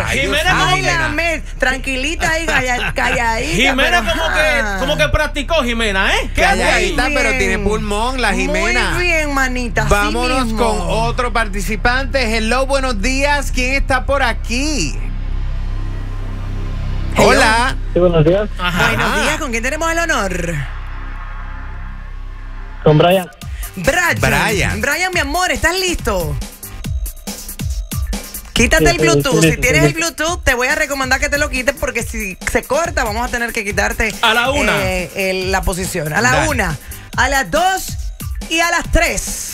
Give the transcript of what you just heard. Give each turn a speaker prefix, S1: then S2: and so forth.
S1: Ay,
S2: Jimena, tranquilita ahí, calladita.
S1: Jimena como que practicó, Jimena, ¿eh?
S3: Calladita, pero tiene pulmón la Jimena.
S2: Muy bien, manita.
S3: Vámonos con otro participante. Hello, buenos días. ¿Quién está por aquí? Hello. Hola.
S4: Sí, buenos días.
S2: Ajá. Buenos días, ¿con quién tenemos el honor?
S4: Con Brian.
S2: Brian, mi amor, ¿estás listo? Quítate el Bluetooth. Si tienes el Bluetooth, te voy a recomendar que te lo quites porque si se corta, vamos a tener que quitarte
S1: a la 1
S2: la posición. A la 1, a las 2 y a las 3.